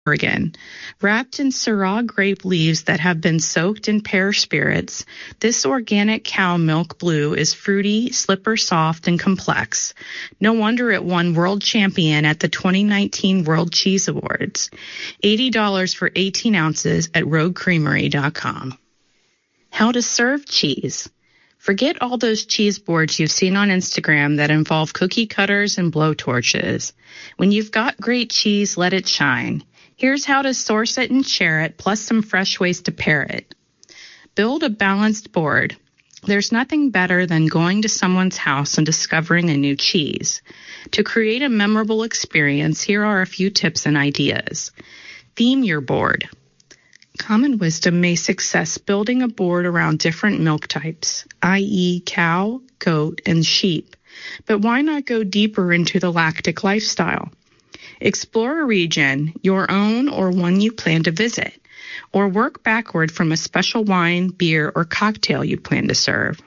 Oregon. Wrapped in Syrah grape leaves that have been soaked in pear spirits, this organic cow milk blue is fruity, slipper soft, and complex. No wonder it won world champion at the 2019 World Cheese Awards. $80 for 18 ounces at roguecreamery.com. How to serve cheese. Forget all those cheese boards you've seen on Instagram that involve cookie cutters and blowtorches. When you've got great cheese, let it shine. Here's how to source it and share it, plus some fresh ways to pair it. Build a balanced board. There's nothing better than going to someone's house and discovering a new cheese. To create a memorable experience, here are a few tips and ideas. Theme your board. Common wisdom may suggest building a board around different milk types, i.e. cow, goat, and sheep. But why not go deeper into the lactic lifestyle? Explore a region, your own or one you plan to visit, or work backward from a special wine, beer, or cocktail you plan to serve.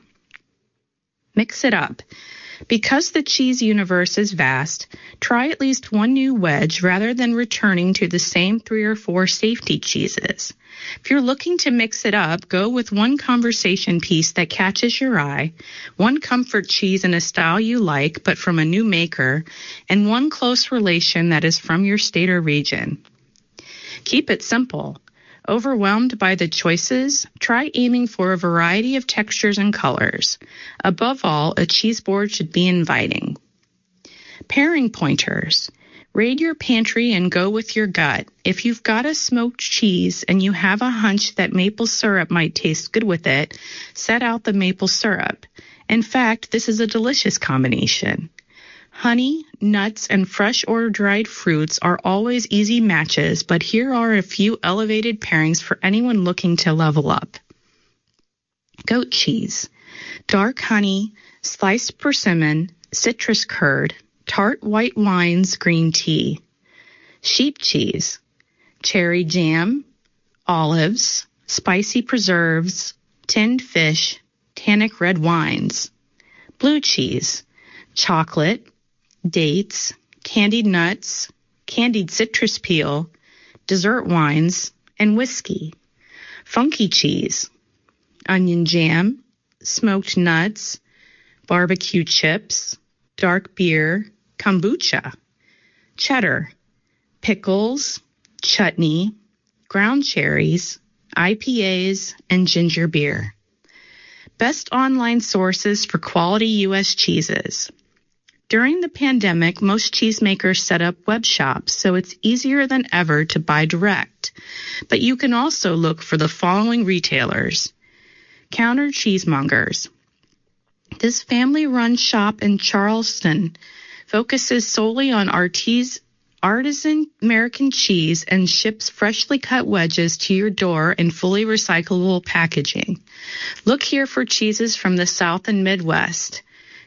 Mix it up. Because the cheese universe is vast, try at least one new wedge rather than returning to the same 3 or 4 safety cheeses. If you're looking to mix it up, go with one conversation piece that catches your eye, one comfort cheese in a style you like but from a new maker, and one close relation that is from your state or region. Keep it simple. Overwhelmed by the choices? Try aiming for a variety of textures and colors. Above all, a cheese board should be inviting. Pairing pointers. Raid your pantry and go with your gut. If you've got a smoked cheese and you have a hunch that maple syrup might taste good with it, set out the maple syrup. In fact, this is a delicious combination. Honey, nuts, and fresh or dried fruits are always easy matches, but here are a few elevated pairings for anyone looking to level up. Goat cheese. Dark honey, sliced persimmon, citrus curd, tart white wines, green tea. Sheep cheese. Cherry jam, olives, spicy preserves, tinned fish, tannic red wines. Blue cheese. Chocolate, dates, candied nuts, candied citrus peel, dessert wines, and whiskey. Funky cheese. Onion jam, smoked nuts, barbecue chips, dark beer, kombucha. Cheddar. Pickles, chutney, ground cherries, IPAs, and ginger beer. Best online sources for quality U.S. cheeses. During the pandemic, most cheesemakers set up web shops, so it's easier than ever to buy direct. But you can also look for the following retailers. Counter Cheesemongers. This family-run shop in Charleston focuses solely on artisan American cheese and ships freshly cut wedges to your door in fully recyclable packaging. Look here for cheeses from the South and Midwest.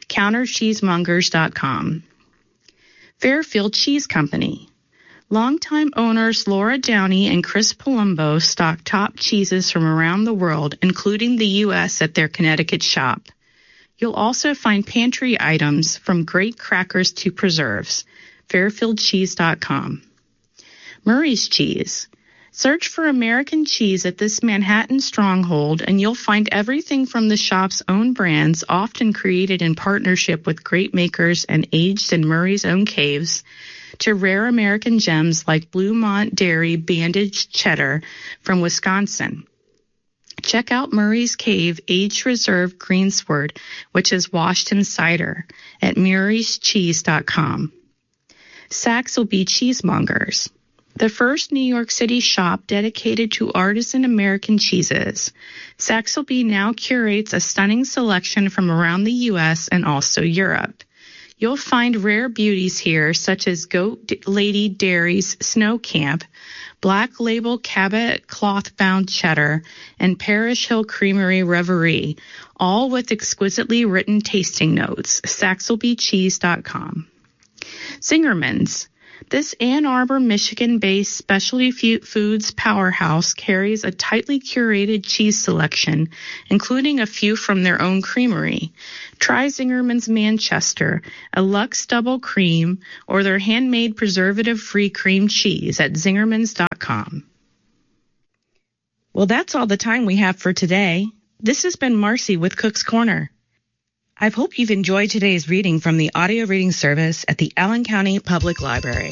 CounterCheesemongers.com. Fairfield Cheese Company. Longtime owners Laura Downey and Chris Palumbo stock top cheeses from around the world, including the U.S., at their Connecticut shop. You'll also find pantry items from great crackers to preserves. FairfieldCheese.com. Murray's Cheese. Search for American cheese at this Manhattan stronghold, and you'll find everything from the shop's own brands, often created in partnership with great makers and aged in Murray's own caves, to rare American gems like Bluemont Dairy Bandaged Cheddar from Wisconsin. Check out Murray's Cave Aged Reserve Greensward, which is washed in cider, at murrayscheese.com. Saxelby Cheesemongers. The first New York City shop dedicated to artisan American cheeses. Saxelby now curates a stunning selection from around the U.S. and also Europe. You'll find rare beauties here, such as Goat Lady Dairy's Snow Camp, Black Label Cabot cloth-bound cheddar, and Parish Hill Creamery Reverie, all with exquisitely written tasting notes. SaxelbyCheese.com. Zingerman's. This Ann Arbor, Michigan-based specialty foods powerhouse carries a tightly curated cheese selection, including a few from their own creamery. Try Zingerman's Manchester, a Lux Double Cream, or their handmade preservative-free cream cheese at zingermans.com. Well, that's all the time we have for today. This has been Marcy with Cook's Corner. I hope you've enjoyed today's reading from the audio reading service at the Allen County Public Library.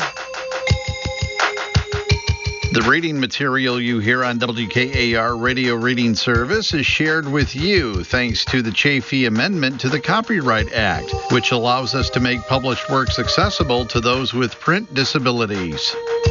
The reading material you hear on WKAR Radio Reading Service is shared with you thanks to the Chafee Amendment to the Copyright Act, which allows us to make published works accessible to those with print disabilities.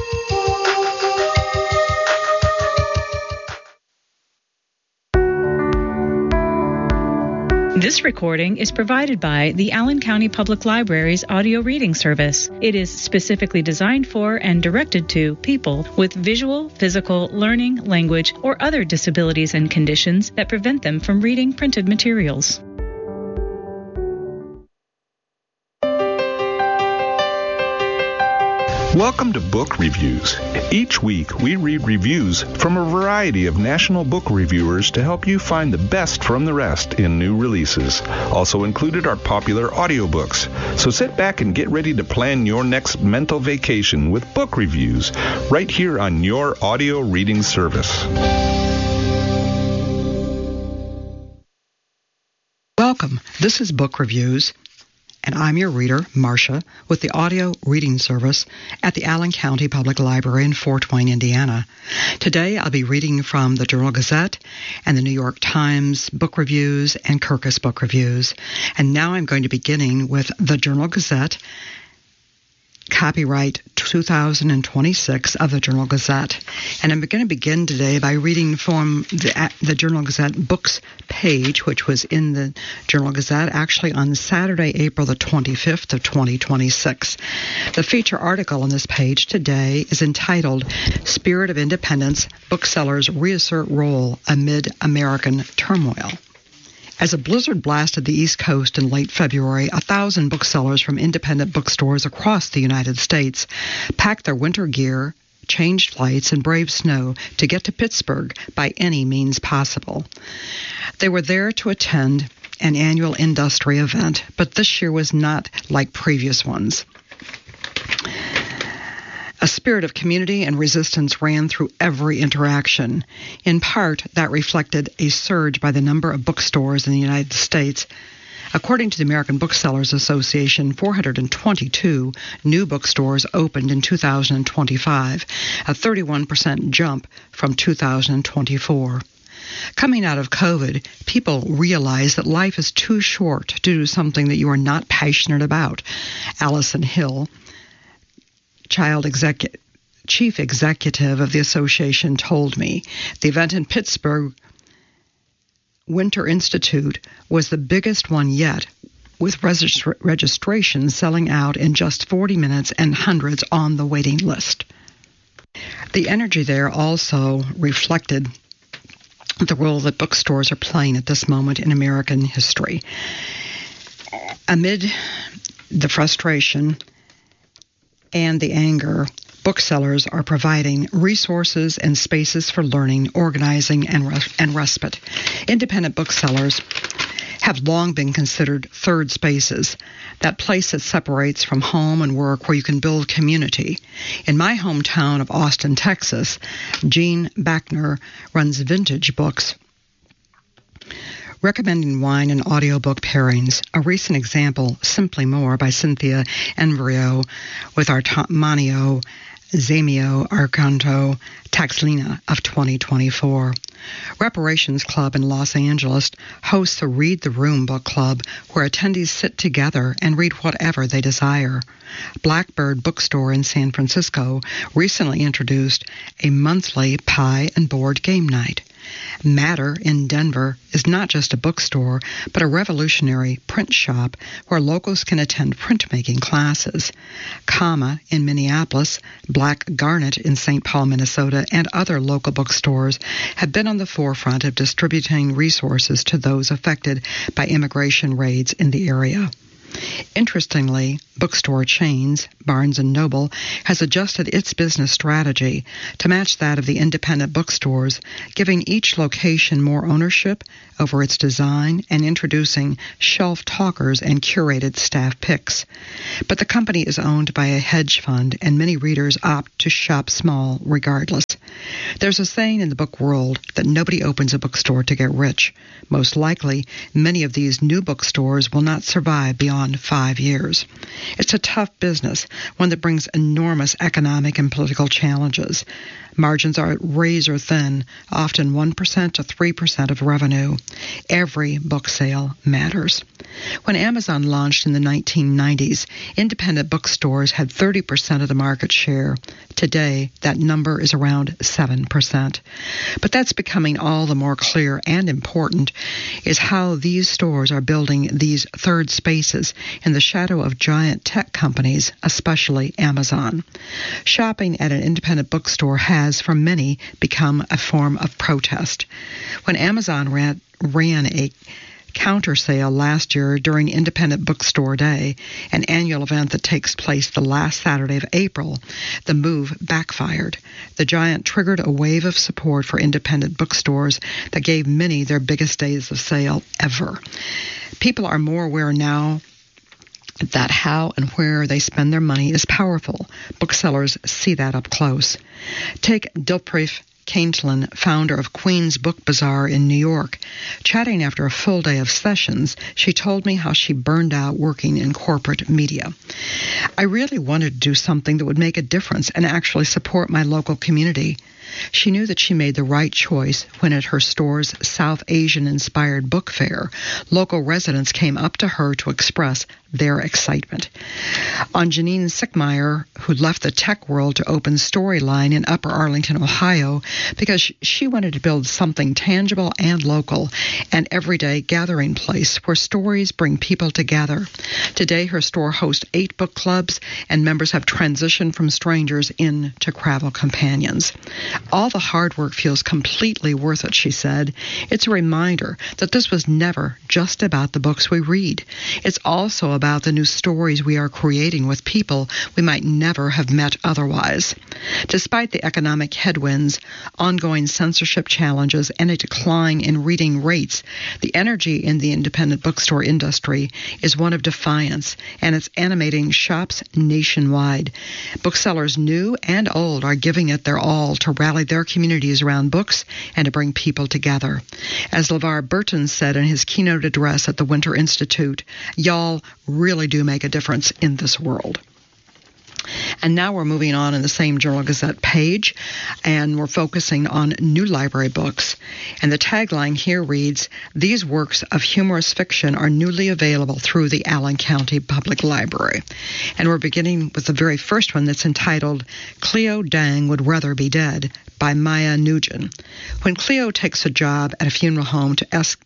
This recording is provided by the Allen County Public Library's audio reading service. It is specifically designed for and directed to people with visual, physical, learning, language, or other disabilities and conditions that prevent them from reading printed materials. Welcome to Book Reviews. Each week, we read reviews from a variety of national book reviewers to help you find the best from the rest in new releases. Also included are popular audiobooks. So sit back and get ready to plan your next mental vacation with Book Reviews right here on your audio reading service. Welcome. This is Book Reviews. And I'm your reader, Marcia, with the audio reading service at the Allen County Public Library in Fort Wayne, Indiana. Today I'll be reading from the Journal-Gazette and the New York Times Book Reviews and Kirkus Book Reviews. And now I'm going to be beginning with the Journal-Gazette, copyright 2026 of the Journal-Gazette. And I'm going to begin today by reading from the Journal-Gazette books page, which was in the Journal-Gazette actually on Saturday, April the 25th of 2026. The feature article on this page today is entitled Spirit of Independence, Booksellers Reassert Role Amid American Turmoil. As a blizzard blasted the East Coast in late February, 1,000 booksellers from independent bookstores across the United States packed their winter gear, changed flights, and braved snow to get to Pittsburgh by any means possible. They were there to attend an annual industry event, but this year was not like previous ones. A spirit of community and resistance ran through every interaction. In part, that reflected a surge by the number of bookstores in the United States. According to the American Booksellers Association, 422 new bookstores opened in 2025, a 31% jump from 2024. Coming out of COVID, people realize that life is too short to do something that you are not passionate about. Allison Hill, chief executive of the association, told me. The event in Pittsburgh, Winter Institute, was the biggest one yet, with registration selling out in just 40 minutes and hundreds on the waiting list. The energy there also reflected the role that bookstores are playing at this moment in American history. Amid the frustration and the anger, booksellers are providing resources and spaces for learning, organizing, and respite. Independent booksellers have long been considered third spaces, that place that separates from home and work where you can build community. In my hometown of Austin, Texas, Jean Bachner runs Vintage Books, recommending wine and audiobook pairings. A recent example, Simply More by Cynthia Enverio with Armanio Zamio Arcanto Taxlina of 2024. Reparations Club in Los Angeles hosts the Read the Room book club where attendees sit together and read whatever they desire. Blackbird Bookstore in San Francisco recently introduced a monthly pie and board game night. Matter in Denver is not just a bookstore, but a revolutionary print shop where locals can attend printmaking classes. Comma in Minneapolis, Black Garnet in St. Paul, Minnesota, and other local bookstores have been on the forefront of distributing resources to those affected by immigration raids in the area. Interestingly, bookstore chains, Barnes & Noble, has adjusted its business strategy to match that of the independent bookstores, giving each location more ownership over its design and introducing shelf talkers and curated staff picks. But the company is owned by a hedge fund, and many readers opt to shop small regardless. There's a saying in the book world that nobody opens a bookstore to get rich. Most likely, many of these new bookstores will not survive beyond 5 years. It's a tough business, one that brings enormous economic and political challenges. Margins are razor thin, often 1% to 3% of revenue. Every book sale matters. When Amazon launched in the 1990s, independent bookstores had 30% of the market share. Today, that number is around 7%. But that's becoming all the more clear and important is how these stores are building these third spaces in the shadow of giant tech companies, especially Amazon. Shopping at an independent bookstore has, for many, become a form of protest. When Amazon ran a counter sale last year during Independent Bookstore Day, an annual event that takes place the last Saturday of April, the move backfired. The giant triggered a wave of support for independent bookstores that gave many their biggest days of sale ever. People are more aware now that how and where they spend their money is powerful. Booksellers see that up close. Take Dilpreet Caintlin, founder of Queen's Book Bazaar in New York. Chatting after a full day of sessions, she told me how she burned out working in corporate media. I really wanted to do something that would make a difference and actually support my local community. She knew that she made the right choice when at her store's South Asian-inspired book fair, local residents came up to her to express their excitement. On Janine Sickmeyer, who left the tech world to open Storyline in Upper Arlington, Ohio, because she wanted to build something tangible and local, an everyday gathering place where stories bring people together. Today, her store hosts 8 book clubs, and members have transitioned from strangers into travel companions. All the hard work feels completely worth it, she said. It's a reminder that this was never just about the books we read. It's also about the new stories we are creating with people we might never have met otherwise. Despite the economic headwinds, ongoing censorship challenges, and a decline in reading rates, the energy in the independent bookstore industry is one of defiance, and it's animating shops nationwide. Booksellers new and old are giving it their all to rally their communities around books and to bring people together. As LeVar Burton said in his keynote address at the Winter Institute, y'all really do make a difference in this world. And now we're moving on in the same Journal-Gazette page, and we're focusing on new library books. And the tagline here reads, "These works of humorous fiction are newly available through the Allen County Public Library." And we're beginning with the very first one that's entitled, "Cleo Dang Would Rather Be Dead" by Maya Nugent. When Cleo takes a job at a funeral home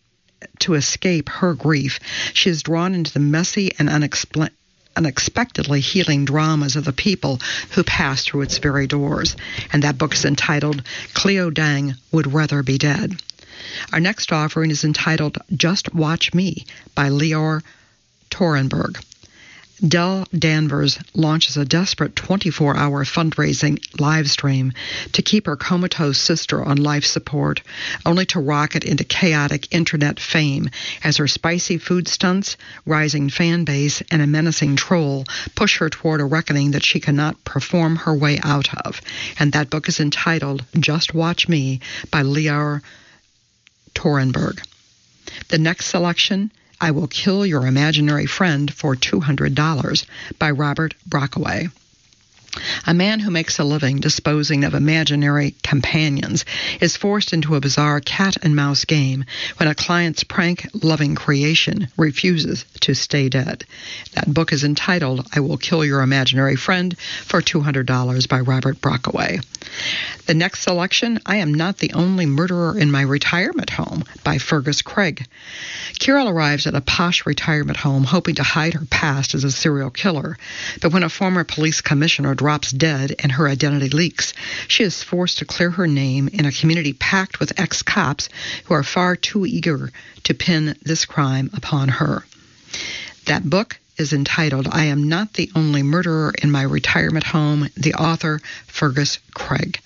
to escape her grief, she is drawn into the messy and unexpectedly healing dramas of the people who pass through its very doors. And that book is entitled, "Cleo Dang Would Rather Be Dead." Our next offering is entitled, "Just Watch Me" by Lior Torenberg. Dell Danvers launches a desperate 24-hour fundraising live stream to keep her comatose sister on life support, only to rocket into chaotic internet fame as her spicy food stunts, rising fan base, and a menacing troll push her toward a reckoning that she cannot perform her way out of. And that book is entitled Just Watch Me by Lior Torenberg. The next selection, I Will Kill Your Imaginary Friend for $200 by Robert Brockway. A man who makes a living disposing of imaginary companions is forced into a bizarre cat-and-mouse game when a client's prank-loving creation refuses to stay dead. That book is entitled I Will Kill Your Imaginary Friend for $200 by Robert Brockway. The next selection, I Am Not the Only Murderer in My Retirement Home by Fergus Craig. Carol arrives at a posh retirement home hoping to hide her past as a serial killer, but when a former police commissioner drops dead and her identity leaks, she is forced to clear her name in a community packed with ex-cops who are far too eager to pin this crime upon her. That book is entitled, I Am Not the Only Murderer in My Retirement Home, the author Fergus Craig.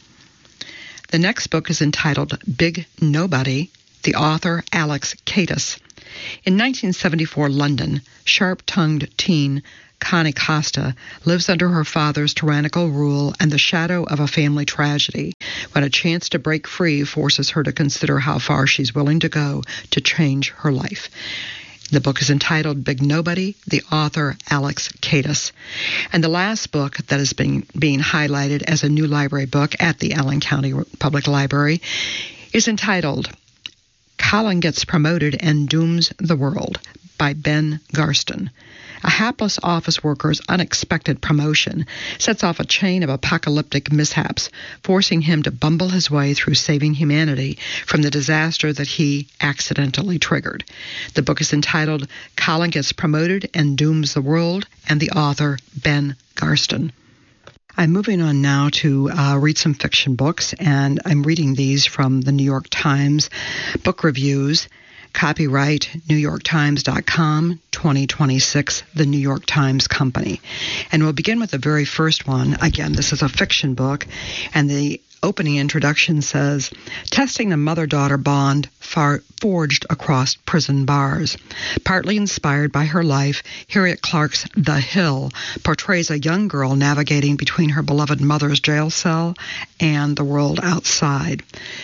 The next book is entitled Big Nobody, the author Alex Kaitis. In 1974 London, sharp-tongued teen Connie Costa lives under her father's tyrannical rule and the shadow of a family tragedy when a chance to break free forces her to consider how far she's willing to go to change her life. The book is entitled Big Nobody, the author Alex Kaitis. And the last book that is being highlighted as a new library book at the Allen County Public Library is entitled Colin Gets Promoted and Dooms the World by Ben Garston. A hapless office worker's unexpected promotion sets off a chain of apocalyptic mishaps, forcing him to bumble his way through saving humanity from the disaster that he accidentally triggered. The book is entitled Colin Gets Promoted and Dooms the World, and the author Ben Garston. I'm moving on now to read some fiction books, and I'm reading these from the New York Times Book Reviews. Copyright NewYorkTimes.com, 2026, The New York Times Company. And we'll begin with the very first one. Again, this is a fiction book, and the opening introduction says, Testing the mother-daughter bond forged across prison bars. Partly inspired by her life, Harriet Clark's The Hill portrays a young girl navigating between her beloved mother's jail cell and the world outside.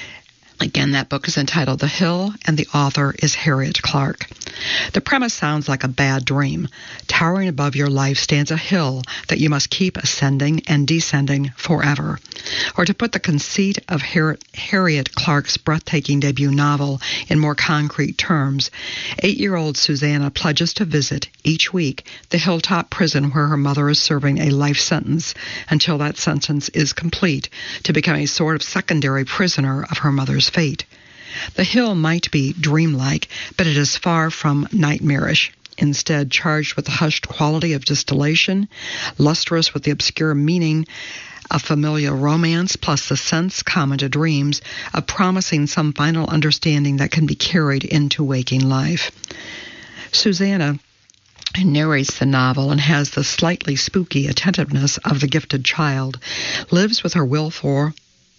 Again, that book is entitled The Hill, and the author is Harriet Clark. The premise sounds like a bad dream. Towering above your life stands a hill that you must keep ascending and descending forever. Or to put the conceit of Harriet Clark's breathtaking debut novel in more concrete terms, 8-year-old Susanna pledges to visit each week the hilltop prison where her mother is serving a life sentence until that sentence is complete, to become a sort of secondary prisoner of her mother's fate. The hill might be dreamlike, but it is far from nightmarish. Instead, charged with the hushed quality of distillation, lustrous with the obscure meaning of familial romance, plus the sense, common to dreams, of promising some final understanding that can be carried into waking life. Susanna narrates the novel and has the slightly spooky attentiveness of the gifted child, lives with her willful,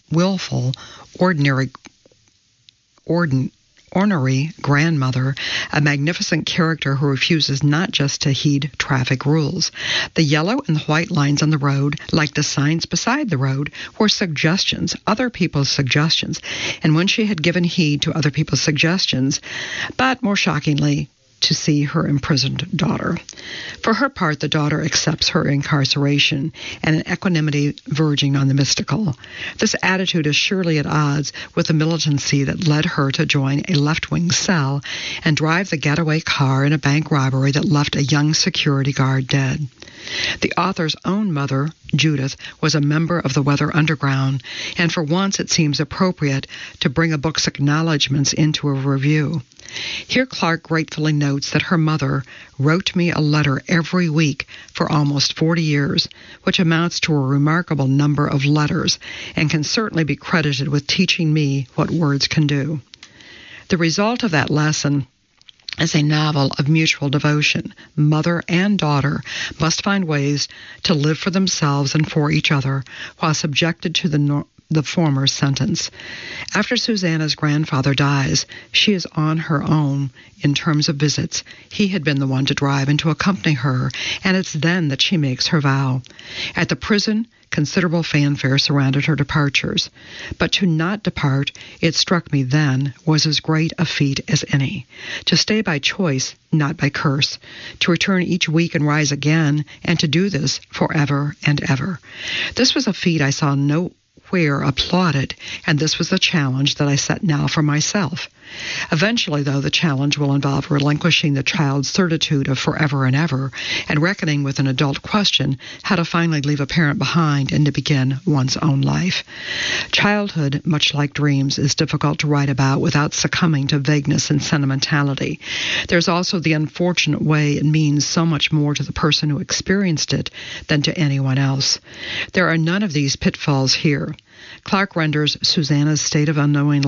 ornery grandmother, a magnificent character who refuses not just to heed traffic rules. The yellow and the white lines on the road, like the signs beside the road, were suggestions, other people's suggestions, and when she had given heed to other people's suggestions, but more shockingly, to see her imprisoned daughter. For her part, the daughter accepts her incarceration and an equanimity verging on the mystical. This attitude is surely at odds with the militancy that led her to join a left-wing cell and drive the getaway car in a bank robbery that left a young security guard dead. The author's own mother, Judith, was a member of the Weather Underground, and for once it seems appropriate to bring a book's acknowledgments into a review. Here Clark gratefully notes that her mother wrote me a letter every week for almost 40 years, which amounts to a remarkable number of letters, and can certainly be credited with teaching me what words can do. The result of that lesson is a novel of mutual devotion. Mother and daughter must find ways to live for themselves and for each other while subjected to the former sentence. After Susanna's grandfather dies, she is on her own in terms of visits. He had been the one to drive and to accompany her, and it's then that she makes her vow. At the prison, considerable fanfare surrounded her departures. But to not depart, it struck me then, was as great a feat as any. To stay by choice, not by curse. To return each week and rise again, and to do this forever and ever. This was a feat I saw nowhere applauded, and this was the challenge that I set now for myself. Eventually, though, the challenge will involve relinquishing the child's certitude of forever and ever, and reckoning with an adult question how to finally leave a parent behind and to begin one's own life. Childhood, much like dreams, is difficult to write about without succumbing to vagueness and sentimentality. There's also the unfortunate way it means so much more to the person who experienced it than to anyone else. There are none of these pitfalls here. Clark renders Susanna's state of unknowingly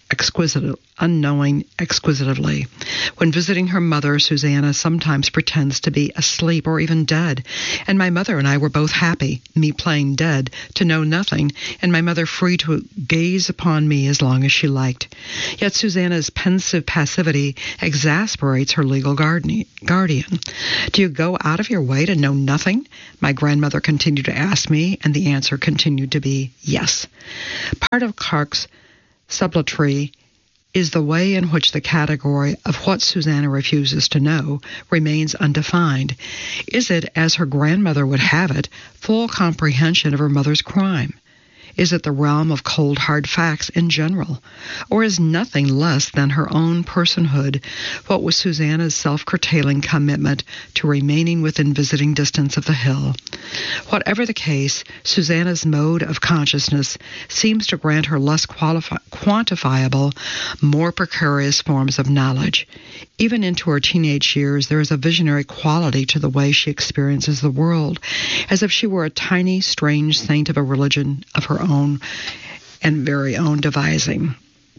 exquisitively. When visiting her mother, Susanna sometimes pretends to be asleep or even dead, and my mother and I were both happy, me playing dead to know nothing, and my mother free to gaze upon me as long as she liked. Yet Susanna's pensive passivity exasperates her legal guardian. Do you go out of your way to know nothing? My grandmother continued to ask me, and the answer continued to be yes. Part of Clark's subtlety is the way in which the category of what Susanna refuses to know remains undefined. Is it, as her grandmother would have it, full comprehension of her mother's crime? Is it the realm of cold, hard facts in general? Or is nothing less than her own personhood what was Susanna's self-curtailing commitment to remaining within visiting distance of the hill? Whatever the case, Susanna's mode of consciousness seems to grant her less quantifiable, more precarious forms of knowledge. Even into her teenage years, there is a visionary quality to the way she experiences the world, as if she were a tiny, strange saint of a religion of her own and very own devising.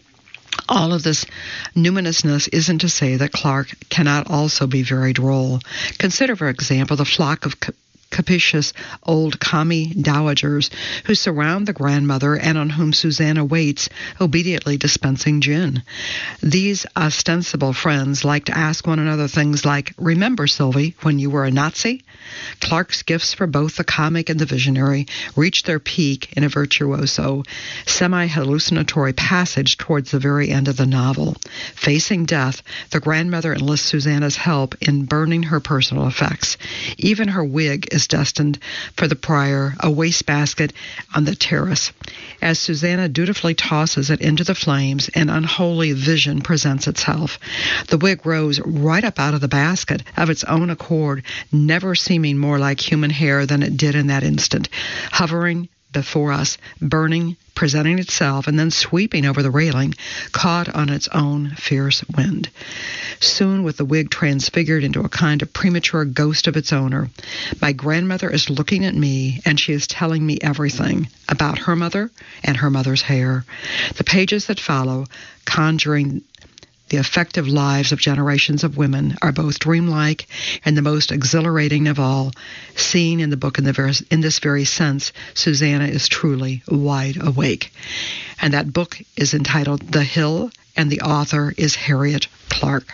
All of this numinousness isn't to say that Clark cannot also be very droll. Consider, for example, the flock of capricious old commie dowagers who surround the grandmother and on whom Susanna waits, obediently dispensing gin. These ostensible friends like to ask one another things like, "Remember, Sylvie, when you were a Nazi?" Clark's gifts for both the comic and the visionary reach their peak in a virtuoso, semi-hallucinatory passage towards the very end of the novel. Facing death, the grandmother enlists Susanna's help in burning her personal effects. Even her wig is destined for the prior, a wastebasket on the terrace. As Susanna dutifully tosses it into the flames, an unholy vision presents itself. The wig rose right up out of the basket of its own accord, never seeming more like human hair than it did in that instant, hovering before us, burning, presenting itself, and then sweeping over the railing, caught on its own fierce wind. Soon, with the wig transfigured into a kind of premature ghost of its owner, my grandmother is looking at me, and she is telling me everything about her mother and her mother's hair. The pages that follow, conjuring the effective lives of generations of women, are both dreamlike and the most exhilarating of all. Seen in the book in this very sense, Susanna is truly wide awake. And that book is entitled The Hill, and the author is Harriet Clark.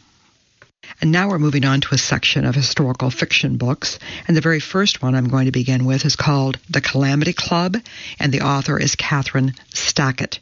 And now we're moving on to a section of historical fiction books, and the very first one I'm going to begin with is called The Calamity Club, and the author is Catherine Stockett.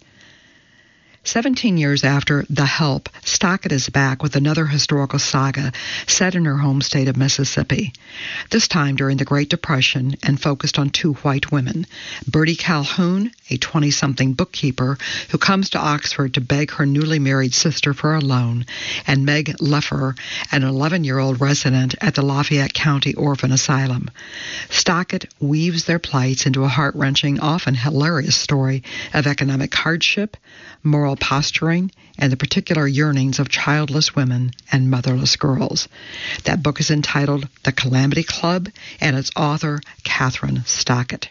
17 years after The Help, Stockett is back with another historical saga set in her home state of Mississippi, this time during the Great Depression and focused on two white women, Bertie Calhoun, a 20-something bookkeeper who comes to Oxford to beg her newly married sister for a loan, and Meg Leffer, an 11-year-old resident at the Lafayette County Orphan Asylum. Stockett weaves their plights into a heart-wrenching, often hilarious story of economic hardship, moral posturing, and the particular yearnings of childless women and motherless girls. That book is entitled The Calamity Club, and its author, Catherine Stockett.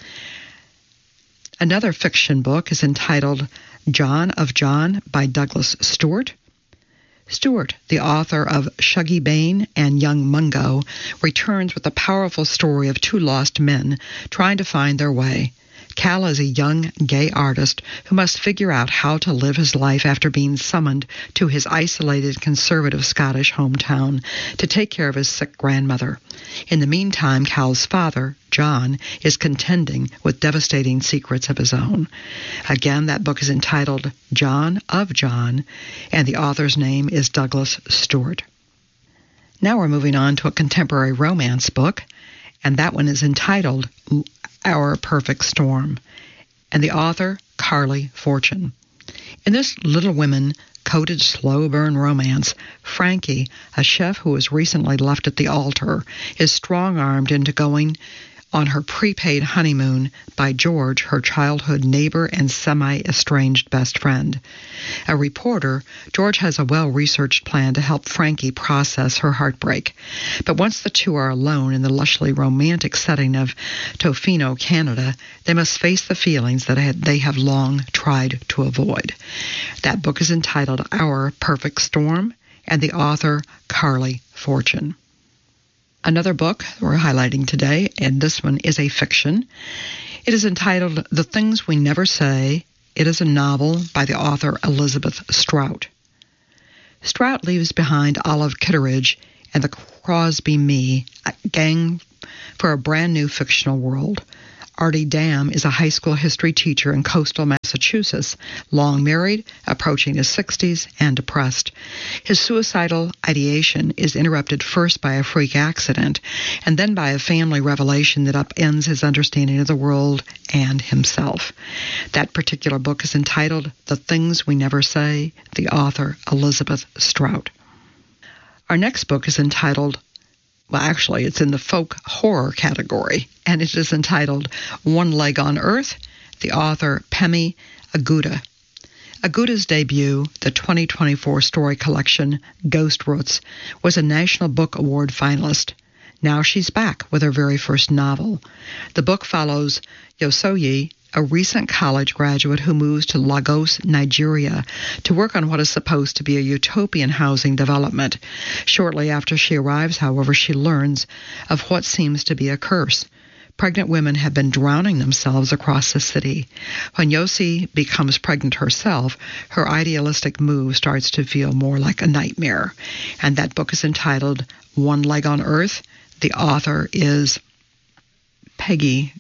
Another fiction book is entitled John of John by Douglas Stewart. Stewart, the author of Shuggie Bain and Young Mungo, returns with a powerful story of two lost men trying to find their way. Cal is a young gay artist who must figure out how to live his life after being summoned to his isolated conservative Scottish hometown to take care of his sick grandmother. In the meantime, Cal's father, John, is contending with devastating secrets of his own. Again, that book is entitled John of John, and the author's name is Douglas Stewart. Now we're moving on to a contemporary romance book, and that one is entitled Our Perfect Storm, and the author, Carly Fortune. In this Little Women-coded slow-burn romance, Frankie, a chef who was recently left at the altar, is strong-armed into going on her prepaid honeymoon by George, her childhood neighbor and semi-estranged best friend. A reporter, George has a well-researched plan to help Frankie process her heartbreak. But once the two are alone in the lushly romantic setting of Tofino, Canada, they must face the feelings that they have long tried to avoid. That book is entitled Our Perfect Storm, and the author, Carly Fortune. Another book we're highlighting today, and this one is a fiction. It is entitled The Things We Never Say. It is a novel by the author Elizabeth Strout. Strout leaves behind Olive Kitteridge and the Crosby Me gang for a brand new fictional world. Artie Dam is a high school history teacher in coastal Massachusetts, long married, approaching his 60s, and depressed. His suicidal ideation is interrupted first by a freak accident, and then by a family revelation that upends his understanding of the world and himself. That particular book is entitled The Things We Never Say, the author Elizabeth Strout. Our next book is entitled, well, actually, it's in the folk horror category, and it is entitled One Leg on Earth, the author Pemi Aguda. Aguda's debut, the 2024 story collection Ghost Roots, was a National Book Award finalist. Now she's back with her very first novel. The book follows Yosoyi, a recent college graduate who moves to Lagos, Nigeria, to work on what is supposed to be a utopian housing development. Shortly after she arrives, however, she learns of what seems to be a curse. Pregnant women have been drowning themselves across the city. When Yosi becomes pregnant herself, her idealistic move starts to feel more like a nightmare. And that book is entitled One Leg on Earth. The author is Pemi,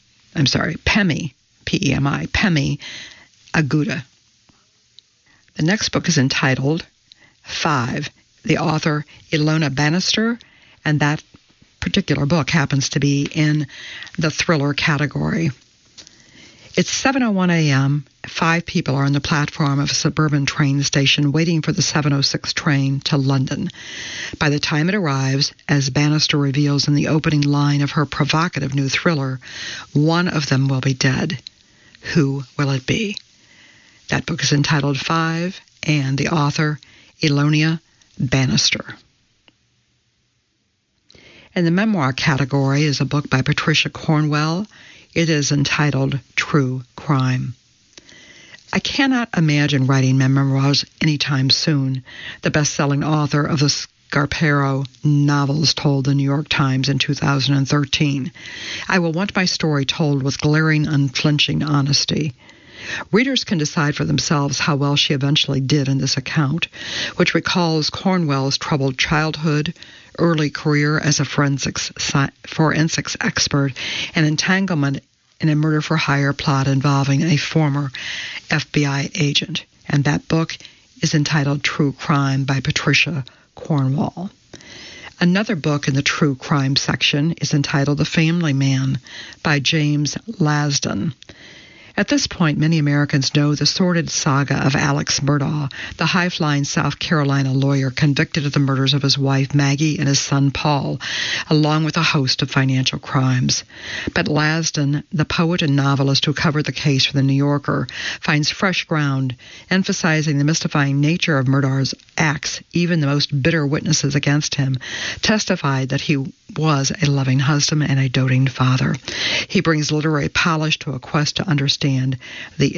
P-E-M-I, Pemi Aguda. The next book is entitled 5, the author Ilona Bannister, and that particular book happens to be in the thriller category. It's 7:01 a.m. 5 people are on the platform of a suburban train station waiting for the 7:06 train to London. By the time it arrives, as Bannister reveals in the opening line of her provocative new thriller, one of them will be dead. Who will it be? That book is entitled 5, and the author, Ilona Bannister. In the memoir category is a book by Patricia Cornwell. It is entitled True Crime. I cannot imagine writing memoirs anytime soon. The best-selling author of the Scarpero novels told the New York Times in 2013. I will want my story told with glaring, unflinching honesty. Readers can decide for themselves how well she eventually did in this account, which recalls Cornwell's troubled childhood, early career as a forensics expert, and entanglement in a murder-for-hire plot involving a former FBI agent. And that book is entitled True Crime by Patricia Cornwell. Another book in the true crime section is entitled The Family Man by James Lasdon. At this point, many Americans know the sordid saga of Alex Murdaugh, the high-flying South Carolina lawyer convicted of the murders of his wife Maggie and his son Paul, along with a host of financial crimes. But Lasdon, the poet and novelist who covered the case for The New Yorker, finds fresh ground, emphasizing the mystifying nature of Murdaugh's acts. Even the most bitter witnesses against him testified that he was a loving husband and a doting father. He brings literary polish to a quest to understand the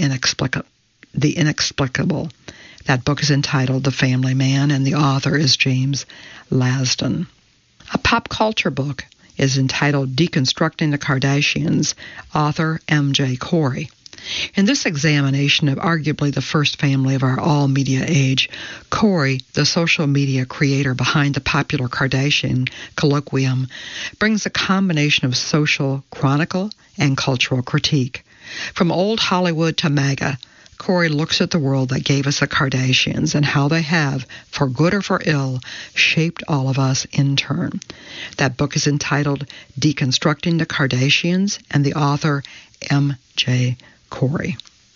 inexplicable. That book is entitled The Family Man, and the author is James Lasdon. A pop culture book is entitled Deconstructing the Kardashians, author M.J. Corey. In this examination of arguably the first family of our all-media age, Corey, the social media creator behind the popular Kardashian colloquium, brings a combination of social chronicle and cultural critique. From old Hollywood to MAGA, Corey looks at the world that gave us the Kardashians and how they have, for good or for ill, shaped all of us in turn. That book is entitled Deconstructing the Kardashians, and the author M.J. Corey.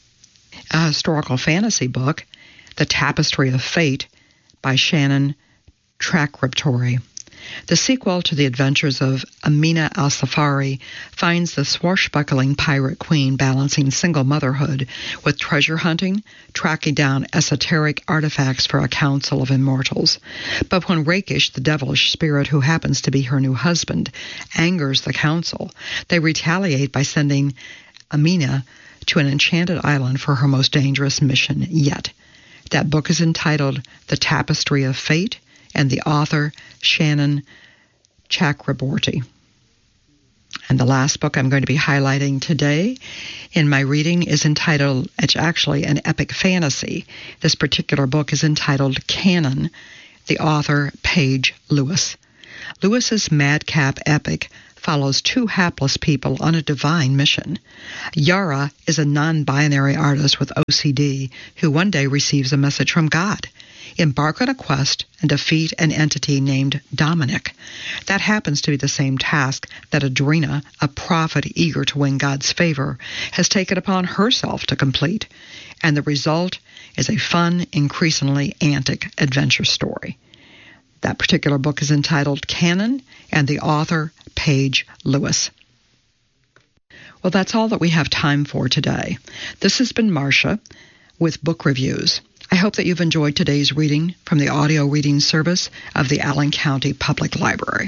A historical fantasy book, The Tapestry of Fate by Shannon Chakraborty. The sequel to the adventures of Amina al-Safari finds the swashbuckling pirate queen balancing single motherhood with treasure hunting, tracking down esoteric artifacts for a council of immortals. But when Rakish, the devilish spirit who happens to be her new husband, angers the council, they retaliate by sending Amina to an enchanted island for her most dangerous mission yet. That book is entitled The Tapestry of Fate, and the author, Shannon Chakraborty. And the last book I'm going to be highlighting today in my reading is entitled, it's actually an epic fantasy. This particular book is entitled Canon, the author, Paige Lewis. Lewis's madcap epic follows two hapless people on a divine mission. Yara is a non-binary artist with OCD who one day receives a message from God. Embark on a quest and defeat an entity named Dominic. That happens to be the same task that Adrena, a prophet eager to win God's favor, has taken upon herself to complete. And the result is a fun, increasingly antic adventure story. That particular book is entitled Canon, and the author, Paige Lewis. Well, that's all that we have time for today. This has been Marcia with Book Reviews. I hope that you've enjoyed today's reading from the audio reading service of the Allen County Public Library.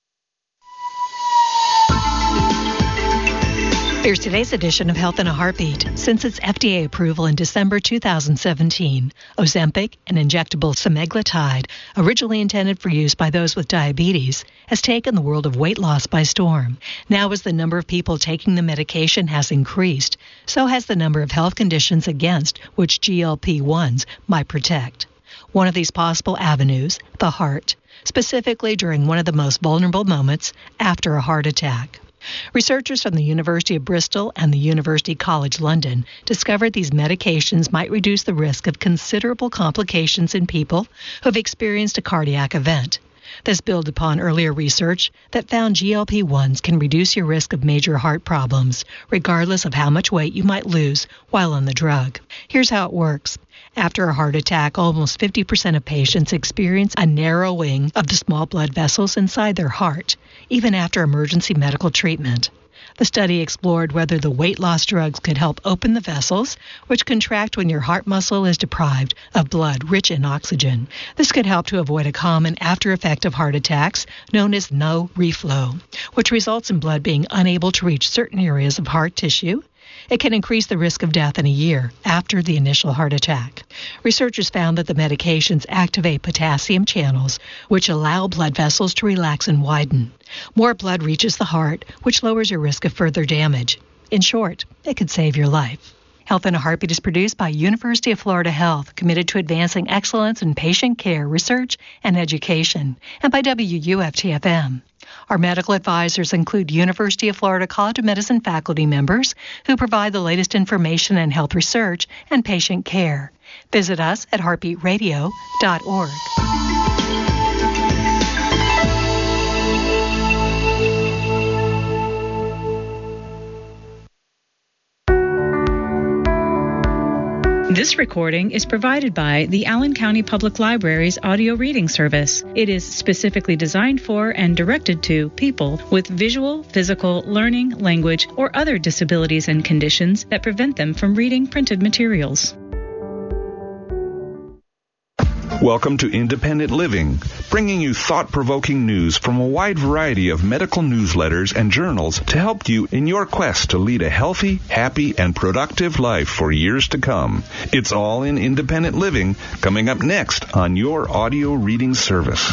Here's today's edition of Health in a Heartbeat. Since its FDA approval in December 2017, Ozempic, an injectable semaglutide, originally intended for use by those with diabetes, has taken the world of weight loss by storm. Now, as the number of people taking the medication has increased, so has the number of health conditions against which GLP-1s might protect. One of these possible avenues, the heart, specifically during one of the most vulnerable moments after a heart attack. Researchers from the University of Bristol and the University College London discovered these medications might reduce the risk of considerable complications in people who have experienced a cardiac event. This builds upon earlier research that found GLP-1s can reduce your risk of major heart problems, regardless of how much weight you might lose while on the drug. Here's how it works. After a heart attack, almost 50% of patients experience a narrowing of the small blood vessels inside their heart, even after emergency medical treatment. The study explored whether the weight loss drugs could help open the vessels, which contract when your heart muscle is deprived of blood rich in oxygen. This could help to avoid a common after effect of heart attacks known as no reflow, which results in blood being unable to reach certain areas of heart tissue. It can increase the risk of death in a year after the initial heart attack. Researchers found that the medications activate potassium channels, which allow blood vessels to relax and widen. More blood reaches the heart, which lowers your risk of further damage. In short, it could save your life. Health in a Heartbeat is produced by University of Florida Health, committed to advancing excellence in patient care, research, and education, and by WUFT-FM. Our medical advisors include University of Florida College of Medicine faculty members who provide the latest information in health research and patient care. Visit us at heartbeatradio.org. This recording is provided by the Allen County Public Library's audio reading service. It is specifically designed for and directed to people with visual, physical, learning, language, or other disabilities and conditions that prevent them from reading printed materials. Welcome to Independent Living, bringing you thought-provoking news from a wide variety of medical newsletters and journals to help you in your quest to lead a healthy, happy, and productive life for years to come. It's all in Independent Living, coming up next on your audio reading service.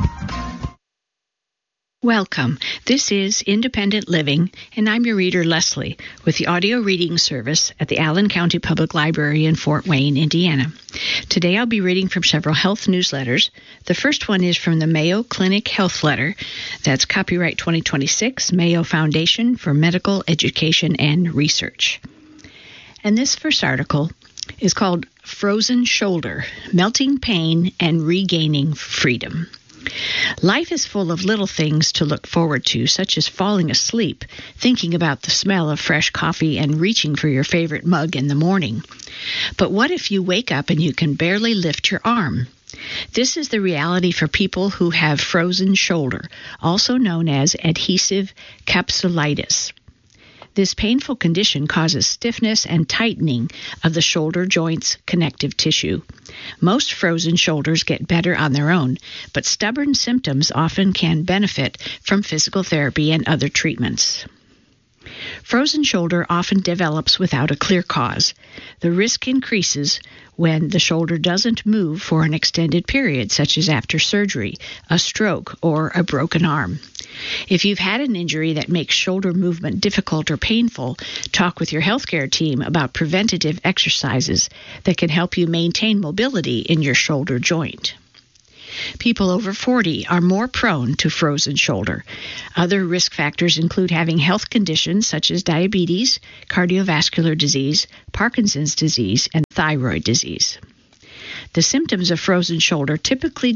Welcome. This is Independent Living, and I'm your reader, Leslie, with the audio reading service at the Allen County Public Library in Fort Wayne, Indiana. Today I'll be reading from several health newsletters. The first one is from the Mayo Clinic Health Letter. That's copyright 2026, Mayo Foundation for Medical Education and Research. And this first article is called Frozen Shoulder, Melting Pain and Regaining Freedom. Life is full of little things to look forward to, such as falling asleep, thinking about the smell of fresh coffee, and reaching for your favorite mug in the morning. But what if you wake up and you can barely lift your arm? This is the reality for people who have frozen shoulder, also known as adhesive capsulitis. This painful condition causes stiffness and tightening of the shoulder joint's connective tissue. Most frozen shoulders get better on their own, but stubborn symptoms often can benefit from physical therapy and other treatments. Frozen shoulder often develops without a clear cause. The risk increases when the shoulder doesn't move for an extended period, such as after surgery, a stroke, or a broken arm. If you've had an injury that makes shoulder movement difficult or painful, talk with your healthcare team about preventative exercises that can help you maintain mobility in your shoulder joint. People over 40 are more prone to frozen shoulder. Other risk factors include having health conditions such as diabetes, cardiovascular disease, Parkinson's disease, and thyroid disease. The symptoms of frozen shoulder typically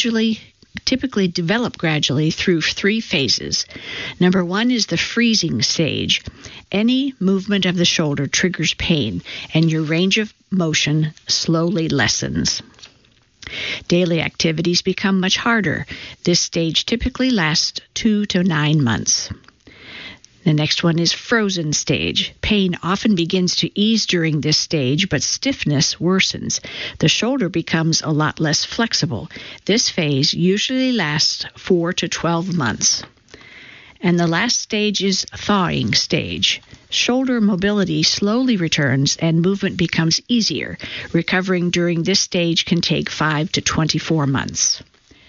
develop gradually through 3 phases. Number 1 is the freezing stage. Any movement of the shoulder triggers pain, and your range of motion slowly lessens. Daily activities become much harder. This stage typically lasts 2 to 9 months. The next one is frozen stage. Pain often begins to ease during this stage, but stiffness worsens. The shoulder becomes a lot less flexible. This phase usually lasts 4 to 12 months. And the last stage is thawing stage. Shoulder mobility slowly returns and movement becomes easier. Recovering during this stage can take 5 to 24 months.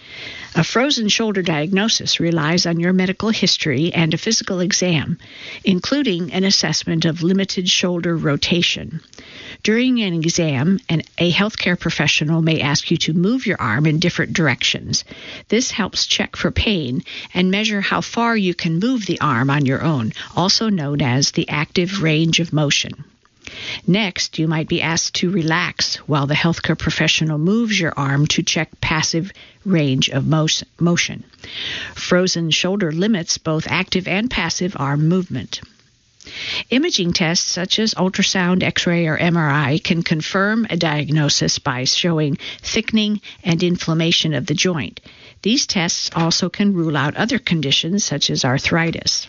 A frozen shoulder diagnosis relies on your medical history and a physical exam, including an assessment of limited shoulder rotation. During an exam, a healthcare professional may ask you to move your arm in different directions. This helps check for pain and measure how far you can move the arm on your own, also known as the active range of motion. Next, you might be asked to relax while the healthcare professional moves your arm to check passive range of motion. Frozen shoulder limits both active and passive arm movement. Imaging tests such as ultrasound, X-ray, or MRI can confirm a diagnosis by showing thickening and inflammation of the joint. These tests also can rule out other conditions such as arthritis.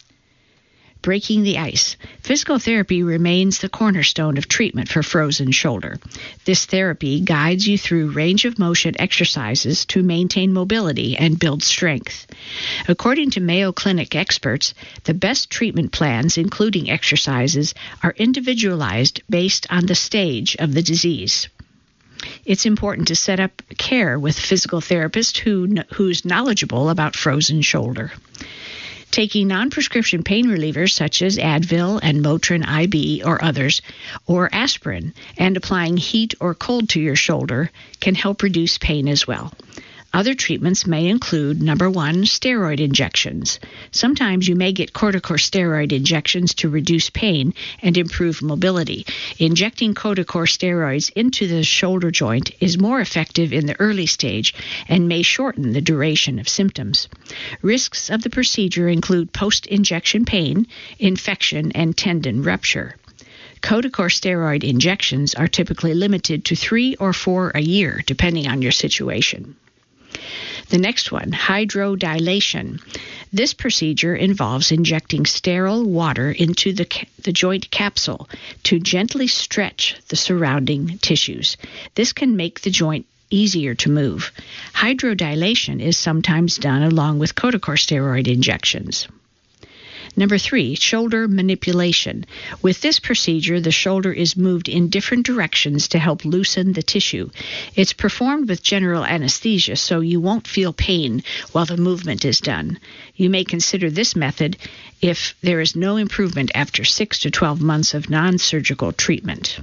Breaking the ice. Physical therapy remains the cornerstone of treatment for frozen shoulder. This therapy guides you through range of motion exercises to maintain mobility and build strength. According to Mayo Clinic experts, the best treatment plans, including exercises, are individualized based on the stage of the disease. It's important to set up care with a physical therapist who's knowledgeable about frozen shoulder. Taking non-prescription pain relievers such as Advil and Motrin IB or others, or aspirin, and applying heat or cold to your shoulder can help reduce pain as well. Other treatments may include, number 1, steroid injections. Sometimes you may get corticosteroid injections to reduce pain and improve mobility. Injecting corticosteroids into the shoulder joint is more effective in the early stage and may shorten the duration of symptoms. Risks of the procedure include post-injection pain, infection, and tendon rupture. Corticosteroid injections are typically limited to 3 or 4 a year, depending on your situation. The next one, hydrodilation. This procedure involves injecting sterile water into the joint capsule to gently stretch the surrounding tissues. This can make the joint easier to move. Hydrodilation is sometimes done along with corticosteroid injections. Number 3, shoulder manipulation. With this procedure, the shoulder is moved in different directions to help loosen the tissue. It's performed with general anesthesia, so you won't feel pain while the movement is done. You may consider this method if there is no improvement after 6 to 12 months of non-surgical treatment.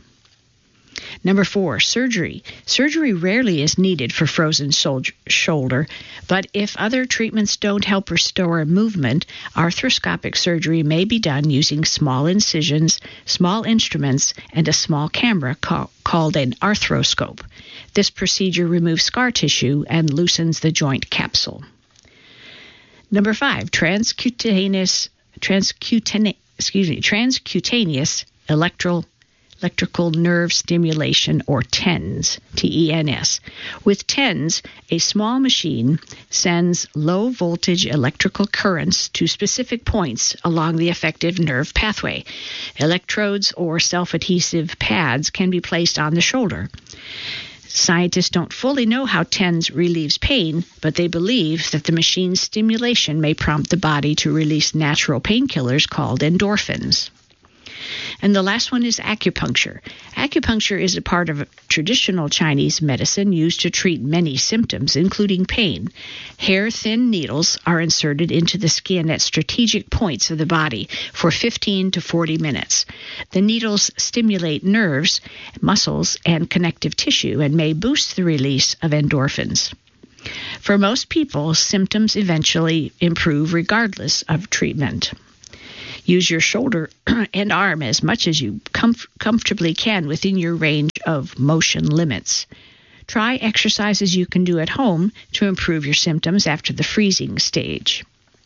Number 4, surgery. Surgery rarely is needed for frozen shoulder, but if other treatments don't help restore movement, arthroscopic surgery may be done using small incisions, small instruments, and a small camera called an arthroscope. This procedure removes scar tissue and loosens the joint capsule. Number 5, transcutaneous electrolysis electrical nerve stimulation, or TENS, T-E-N-S. With TENS, a small machine sends low-voltage electrical currents to specific points along the affected nerve pathway. Electrodes or self-adhesive pads can be placed on the shoulder. Scientists don't fully know how TENS relieves pain, but they believe that the machine's stimulation may prompt the body to release natural painkillers called endorphins. And the last one is acupuncture. Acupuncture is a part of traditional Chinese medicine used to treat many symptoms, including pain. Hair-thin needles are inserted into the skin at strategic points of the body for 15 to 40 minutes. The needles stimulate nerves, muscles, and connective tissue and may boost the release of endorphins. For most people, symptoms eventually improve regardless of treatment. Use your shoulder and arm as much as you comfortably can within your range of motion limits. Try exercises you can do at home to improve your symptoms after the freezing stage.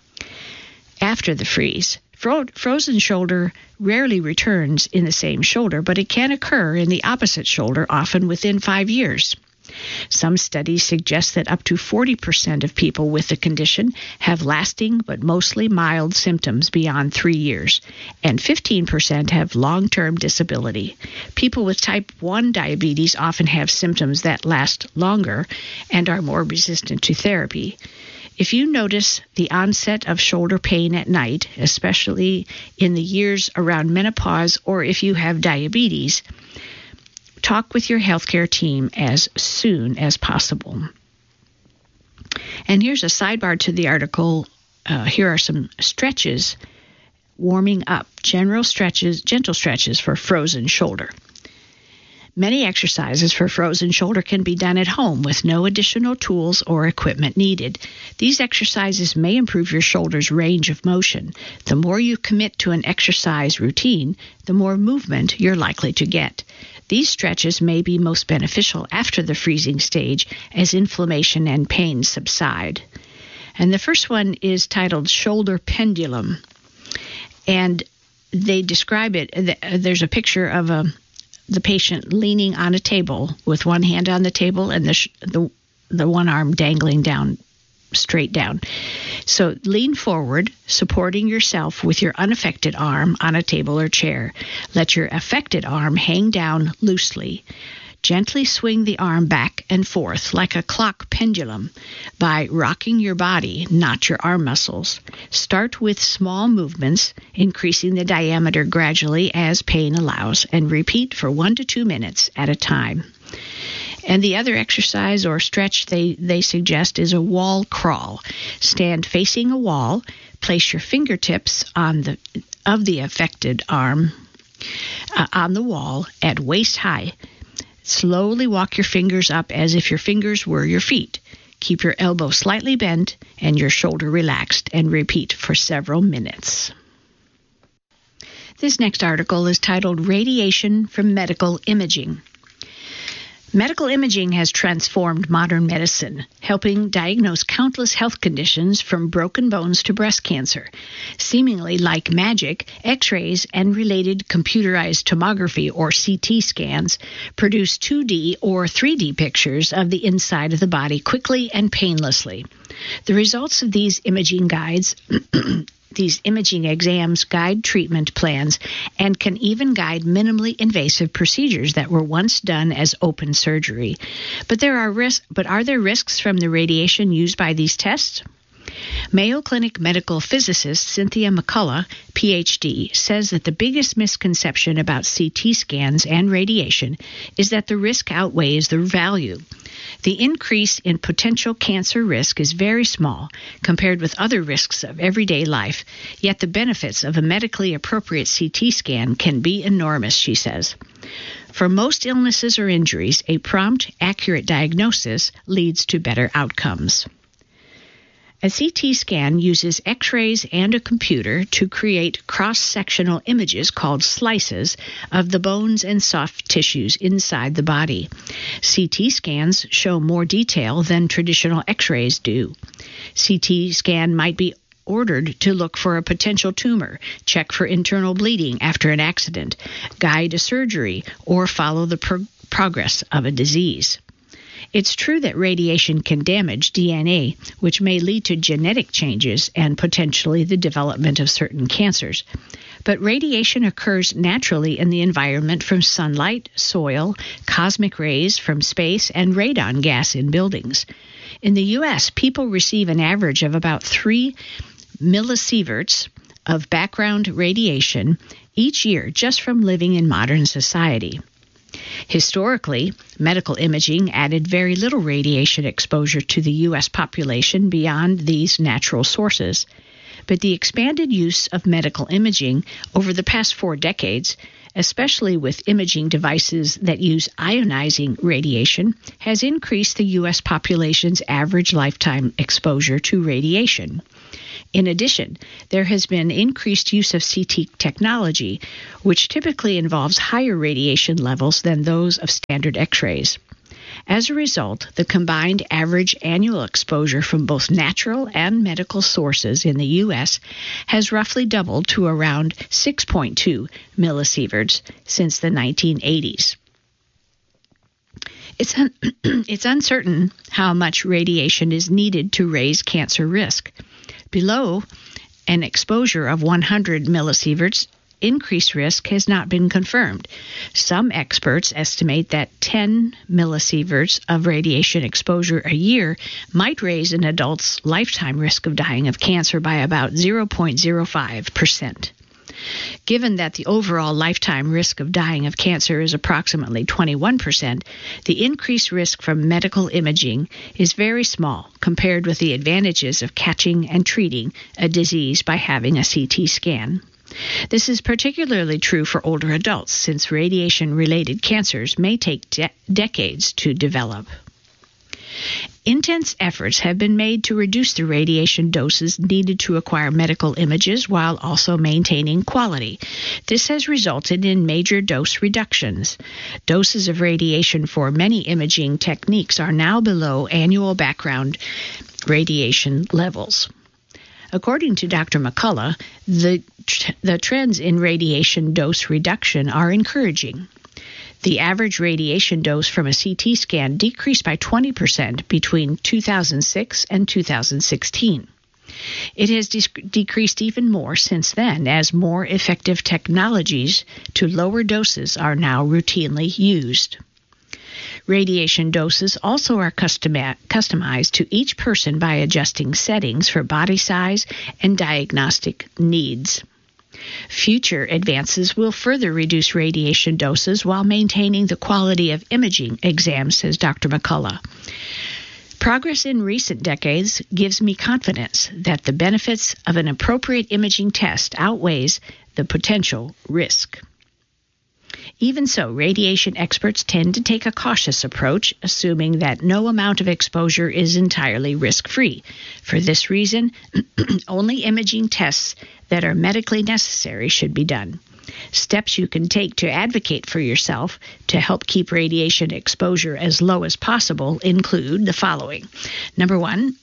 After the freeze, frozen shoulder rarely returns in the same shoulder, but it can occur in the opposite shoulder, often within 5 years. Some studies suggest that up to 40% of people with the condition have lasting but mostly mild symptoms beyond 3 years, and 15% have long-term disability. People with type 1 diabetes often have symptoms that last longer and are more resistant to therapy. If you notice the onset of shoulder pain at night, especially in the years around menopause, or if you have diabetes, talk with your healthcare team as soon as possible. And here's a sidebar to the article. Here are some stretches, warming up, gentle stretches for frozen shoulder. Many exercises for frozen shoulder can be done at home with no additional tools or equipment needed. These exercises may improve your shoulder's range of motion. The more you commit to an exercise routine, the more movement you're likely to get. These stretches may be most beneficial after the freezing stage as inflammation and pain subside. And the first one is titled Shoulder Pendulum. And they describe it, there's a picture of the patient leaning on a table with one hand on the table and the one arm dangling down, straight down. So lean forward, supporting yourself with your unaffected arm on a table or chair. Let your affected arm hang down loosely. Gently swing the arm back and forth like a clock pendulum by rocking your body, not your arm muscles. Start with small movements, increasing the diameter gradually as pain allows, and repeat for 1 to 2 minutes at a time. And the other exercise or stretch they suggest is a wall crawl. Stand facing a wall, place your fingertips of the affected arm on the wall at waist high. Slowly walk your fingers up as if your fingers were your feet. Keep your elbow slightly bent and your shoulder relaxed, and repeat for several minutes. This next article is titled Radiation from Medical Imaging. Medical imaging has transformed modern medicine, helping diagnose countless health conditions from broken bones to breast cancer. Seemingly like magic, X-rays and related computerized tomography or CT scans produce 2D or 3D pictures of the inside of the body quickly and painlessly. The results of these imaging exams guide treatment plans and can even guide minimally invasive procedures that were once done as open surgery. But are there risks from the radiation used by these tests? Mayo Clinic medical physicist Cynthia McCullough, Ph.D., says that the biggest misconception about CT scans and radiation is that the risk outweighs the value. The increase in potential cancer risk is very small compared with other risks of everyday life, yet the benefits of a medically appropriate CT scan can be enormous, she says. For most illnesses or injuries, a prompt, accurate diagnosis leads to better outcomes. A CT scan uses X-rays and a computer to create cross-sectional images called slices of the bones and soft tissues inside the body. CT scans show more detail than traditional X-rays do. CT scan might be ordered to look for a potential tumor, check for internal bleeding after an accident, guide a surgery, or follow the progress of a disease. It's true that radiation can damage DNA, which may lead to genetic changes and potentially the development of certain cancers. But radiation occurs naturally in the environment from sunlight, soil, cosmic rays from space, and radon gas in buildings. In the U.S., people receive an average of about 3 millisieverts of background radiation each year just from living in modern society. Historically, medical imaging added very little radiation exposure to the U.S. population beyond these natural sources. But the expanded use of medical imaging over the past 4 decades, especially with imaging devices that use ionizing radiation, has increased the U.S. population's average lifetime exposure to radiation. In addition, there has been increased use of CT technology, which typically involves higher radiation levels than those of standard X-rays. As a result, the combined average annual exposure from both natural and medical sources in the U.S. has roughly doubled to around 6.2 millisieverts since the 1980s. It's uncertain how much radiation is needed to raise cancer risk. Below an exposure of 100 millisieverts, increased risk has not been confirmed. Some experts estimate that 10 millisieverts of radiation exposure a year might raise an adult's lifetime risk of dying of cancer by about 0.05%. Given that the overall lifetime risk of dying of cancer is approximately 21%, the increased risk from medical imaging is very small compared with the advantages of catching and treating a disease by having a CT scan. This is particularly true for older adults, since radiation-related cancers may take decades to develop. Intense efforts have been made to reduce the radiation doses needed to acquire medical images while also maintaining quality. This has resulted in major dose reductions. Doses of radiation for many imaging techniques are now below annual background radiation levels. According to Dr. McCullough, the trends in radiation dose reduction are encouraging. The average radiation dose from a CT scan decreased by 20% between 2006 and 2016. It has decreased even more since then, as more effective technologies to lower doses are now routinely used. Radiation doses also are customized to each person by adjusting settings for body size and diagnostic needs. Future advances will further reduce radiation doses while maintaining the quality of imaging exams, says Dr. McCullough. Progress in recent decades gives me confidence that the benefits of an appropriate imaging test outweighs the potential risk. Even so, radiation experts tend to take a cautious approach, assuming that no amount of exposure is entirely risk-free. For this reason, only imaging tests that are medically necessary should be done. Steps you can take to advocate for yourself to help keep radiation exposure as low as possible include the following. Number 1,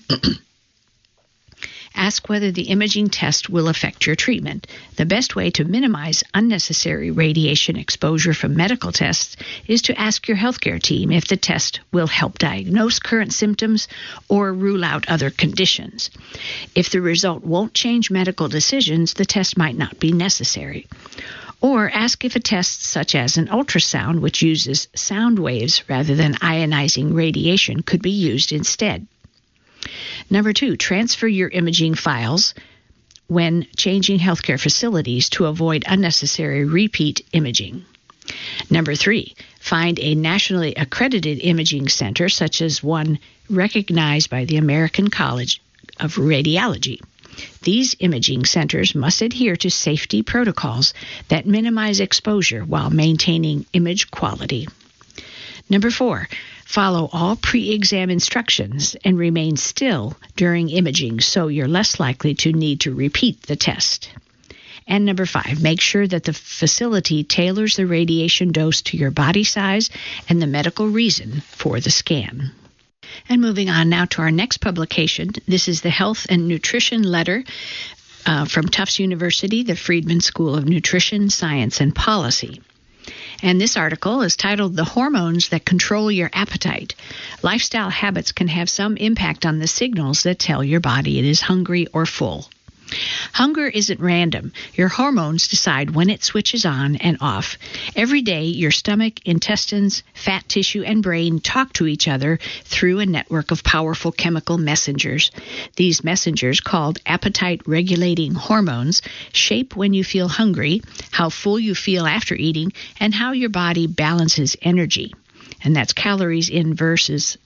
ask whether the imaging test will affect your treatment. The best way to minimize unnecessary radiation exposure from medical tests is to ask your healthcare team if the test will help diagnose current symptoms or rule out other conditions. If the result won't change medical decisions, the test might not be necessary. Or ask if a test such as an ultrasound, which uses sound waves rather than ionizing radiation, could be used instead. Number 2, transfer your imaging files when changing healthcare facilities to avoid unnecessary repeat imaging. Number 3, find a nationally accredited imaging center, such as one recognized by the American College of Radiology. These imaging centers must adhere to safety protocols that minimize exposure while maintaining image quality. Number 4, follow all pre-exam instructions and remain still during imaging so you're less likely to need to repeat the test. And number 5, make sure that the facility tailors the radiation dose to your body size and the medical reason for the scan. And moving on now to our next publication. This is the Health and Nutrition Letter from Tufts University, the Friedman School of Nutrition, Science, and Policy. And this article is titled The Hormones That Control Your Appetite. Lifestyle habits can have some impact on the signals that tell your body it is hungry or full. Hunger isn't random. Your hormones decide when it switches on and off. Every day, your stomach, intestines, fat tissue, and brain talk to each other through a network of powerful chemical messengers. These messengers, called appetite-regulating hormones, shape when you feel hungry, how full you feel after eating, and how your body balances energy. And that's calories in versus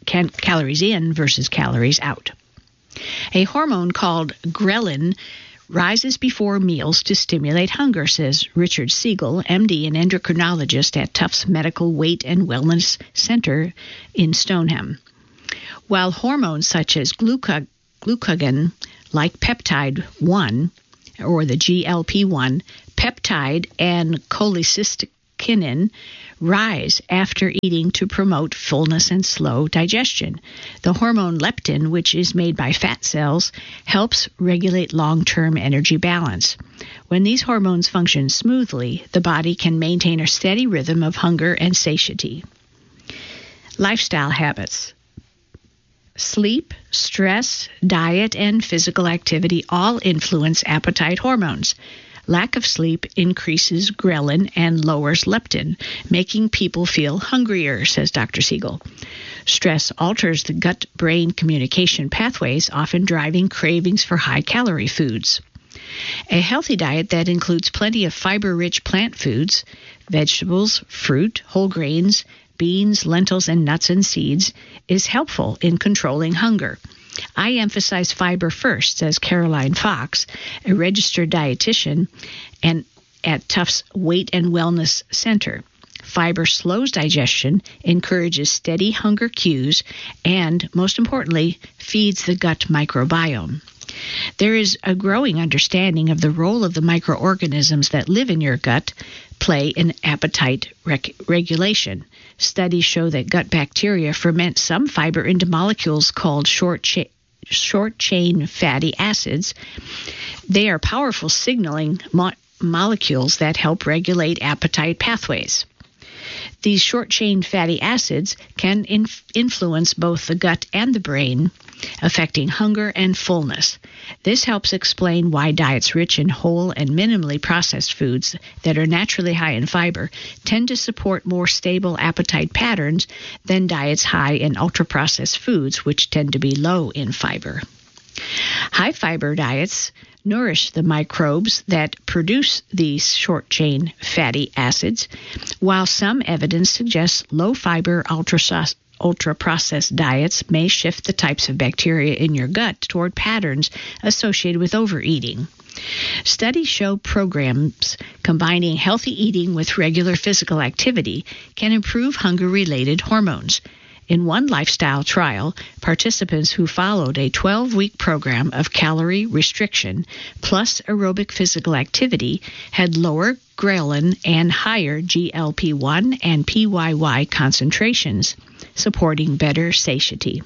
calories out. A hormone called ghrelin rises before meals to stimulate hunger, says Richard Siegel, MD and endocrinologist at Tufts Medical Weight and Wellness Center in Stoneham. While hormones such as glucagon, like peptide 1, or the GLP-1, peptide, and cholecystokinin rise after eating to promote fullness and slow digestion. The hormone leptin, which is made by fat cells, helps regulate long-term energy balance. When these hormones function smoothly, the body can maintain a steady rhythm of hunger and satiety. Lifestyle habits. Sleep, stress, diet, and physical activity all influence appetite hormones. Lack of sleep increases ghrelin and lowers leptin, making people feel hungrier, says Dr. Siegel. Stress alters the gut-brain communication pathways, often driving cravings for high-calorie foods. A healthy diet that includes plenty of fiber-rich plant foods, vegetables, fruit, whole grains, beans, lentils, and nuts and seeds is helpful in controlling hunger. I emphasize fiber first, says Caroline Fox, a registered dietitian and at Tufts Weight and Wellness Center. Fiber slows digestion, encourages steady hunger cues, and, most importantly, feeds the gut microbiome. There is a growing understanding of the role of the microorganisms that live in your gut play in appetite regulation. Studies show that gut bacteria ferment some fiber into molecules called short-chain fatty acids. They are powerful signaling molecules that help regulate appetite pathways. These short-chain fatty acids can influence both the gut and the brain, affecting hunger and fullness. This helps explain why diets rich in whole and minimally processed foods that are naturally high in fiber tend to support more stable appetite patterns than diets high in ultra-processed foods, which tend to be low in fiber. High-fiber diets nourish the microbes that produce these short-chain fatty acids, while some evidence suggests low-fiber ultra-processed diets may shift the types of bacteria in your gut toward patterns associated with overeating. Studies show programs combining healthy eating with regular physical activity can improve hunger-related hormones. In one lifestyle trial, participants who followed a 12-week program of calorie restriction plus aerobic physical activity had lower ghrelin and higher GLP-1 and PYY concentrations, supporting better satiety.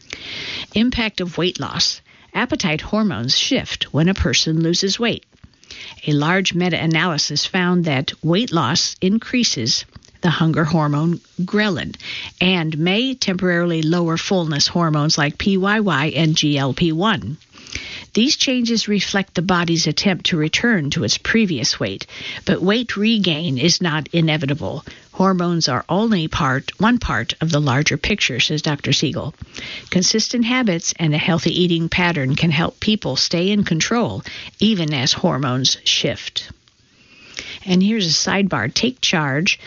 Impact of weight loss. Appetite hormones shift when a person loses weight. A large meta-analysis found that weight loss increases the hunger hormone ghrelin and may temporarily lower fullness hormones like PYY and GLP-1. These changes reflect the body's attempt to return to its previous weight, but weight regain is not inevitable. Hormones are only one part of the larger picture, says Dr. Siegel. Consistent habits and a healthy eating pattern can help people stay in control, even as hormones shift. And here's a sidebar. Take charge.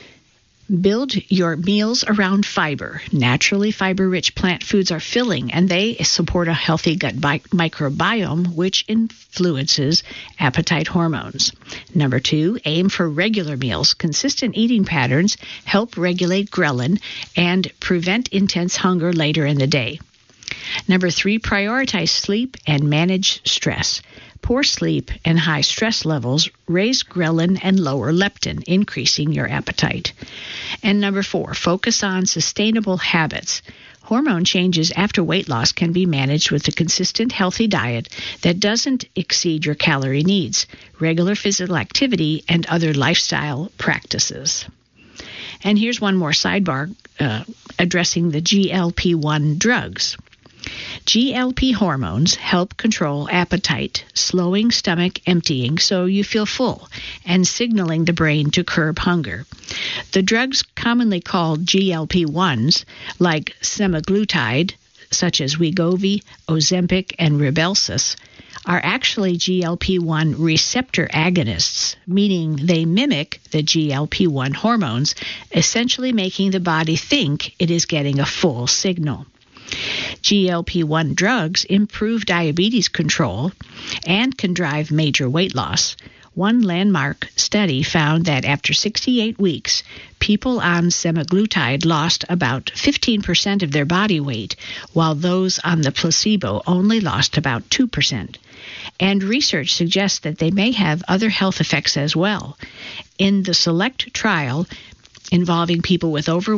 Build your meals around fiber. Naturally fiber-rich plant foods are filling, and they support a healthy gut microbiome, which influences appetite hormones. Number 2, aim for regular meals. Consistent eating patterns help regulate ghrelin and prevent intense hunger later in the day. Number 3, prioritize sleep and manage stress. Poor sleep and high stress levels raise ghrelin and lower leptin, increasing your appetite. And number 4, focus on sustainable habits. Hormone changes after weight loss can be managed with a consistent, healthy diet that doesn't exceed your calorie needs, regular physical activity, and other lifestyle practices. And here's one more sidebar addressing the GLP-1 drugs. GLP hormones help control appetite, slowing stomach emptying so you feel full, and signaling the brain to curb hunger. The drugs commonly called GLP-1s, like semaglutide, such as Wegovy, Ozempic, and Rybelsus, are actually GLP-1 receptor agonists, meaning they mimic the GLP-1 hormones, essentially making the body think it is getting a full signal. GLP-1 drugs improve diabetes control and can drive major weight loss. One landmark study found that after 68 weeks, people on semaglutide lost about 15% of their body weight, while those on the placebo only lost about 2%. And research suggests that they may have other health effects as well. In the SELECT trial, involving people with overweight